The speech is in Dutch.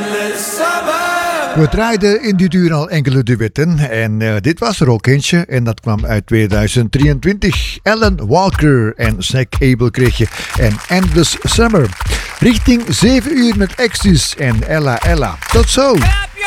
We draaiden in dit uur al enkele duetten en dit was er ook eentje en dat kwam uit 2023. Alan Walker en Snack Abel kreeg je en Endless Summer. Richting 7 uur met Exis en Ella Ella. Tot zo!